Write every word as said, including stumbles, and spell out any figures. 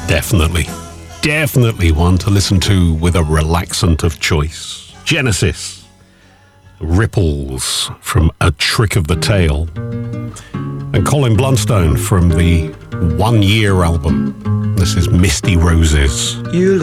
Definitely, definitely one to listen to with a relaxant of choice. Genesis, Ripples from A Trick of the Tail, and Colin Blunstone from the One Year album. This is Misty Roses. You